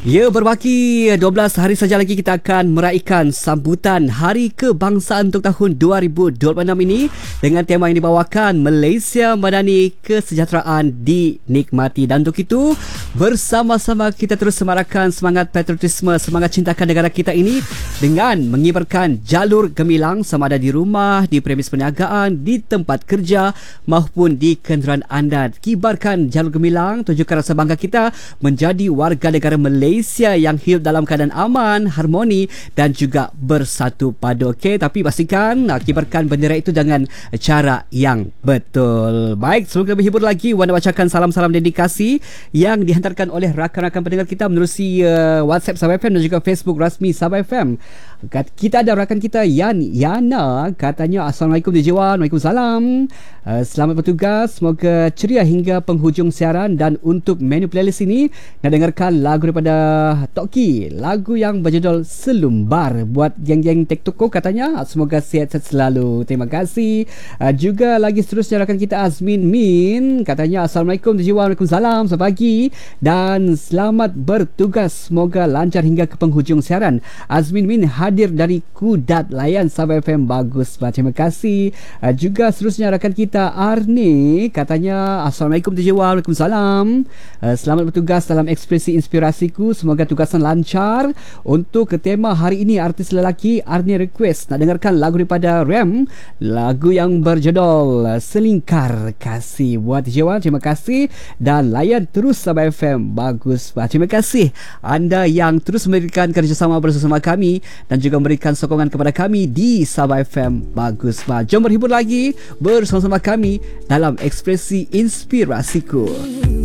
Ya, berbaki 12 hari saja lagi kita akan meraihkan sambutan Hari Kebangsaan untuk tahun 2026 ini dengan tema yang dibawakan Malaysia Madani Kesejahteraan Dinikmati. Dan untuk itu, bersama-sama kita terus semarakkan semangat patriotisme, semangat cintakan negara kita ini dengan mengibarkan jalur gemilang sama ada di rumah, di premis perniagaan, di tempat kerja maupun di kenderaan anda. Kibarkan jalur gemilang, tunjukkan rasa bangga kita menjadi warga negara Malaysia yang hidup dalam keadaan aman, harmoni dan juga bersatu padu. Okey, tapi pastikan kibarkan bendera itu dengan cara yang betul. Baik, sebelum kita berhibur lagi, Wan nak bacakan salam-salam dedikasi yang dihantarkan oleh rakan-rakan pendengar kita menerusi WhatsApp Sabah FM dan juga Facebook rasmi Sabah FM. Kita ada rakan kita Yana, katanya Assalamualaikum DJ Wan. Waalaikumsalam. Selamat bertugas, semoga ceria hingga penghujung siaran. Dan untuk menu playlist ini nak dengarkan lagu daripada Toki, lagu yang berjudul Selumbar buat geng-geng TikTok katanya. Semoga sihat-sihat selalu. Terima kasih. Juga lagi seterusnya rakan kita Azmin Min, katanya Assalamualaikum DJ Wan. Waalaikumsalam, selamat pagi dan selamat bertugas, semoga lancar hingga ke penghujung siaran. Azmin Min hadir dari Kudat, layan Sabah FM, bagus. Terima kasih. Juga seterusnya rakan kita Arni, katanya Assalamualaikum DJ Wan. Waalaikumsalam. Selamat bertugas dalam ekspresi inspirasiku, semoga tugasan lancar. Untuk tema hari ini, artis lelaki Arni request nak dengarkan lagu daripada Rem, lagu yang berjudul Selingkar Kasih buat DJ Wan. Terima kasih dan layan terus Sabah FM, bagus. Terima kasih anda yang terus memberikan kerjasama bersama kami dan juga memberikan sokongan kepada kami di Sabah FM, bagus. Jom berhibur lagi bersama-sama kami dalam ekspresi inspirasiku.